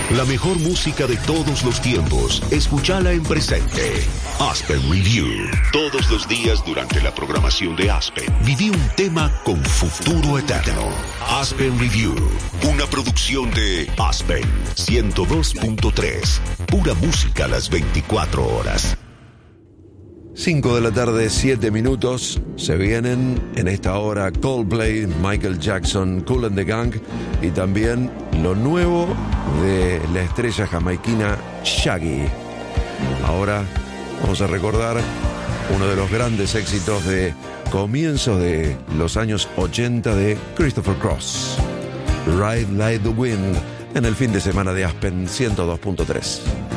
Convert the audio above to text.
La mejor música de todos los tiempos, escúchala en presente. Aspen Review. Todos los días durante la programación de Aspen, viví un tema con futuro eterno. Aspen Review, una producción de Aspen 102.3. Pura música a las 24 horas. 5 de la tarde, 7 minutos. Se vienen en esta hora Coldplay, Michael Jackson, Kool and the Gang y también lo nuevo de la estrella jamaiquina Shaggy. Ahora vamos a recordar uno de los grandes éxitos de comienzos de los años 80 de Christopher Cross, Ride Like the Wind, en el fin de semana de Aspen 102.3.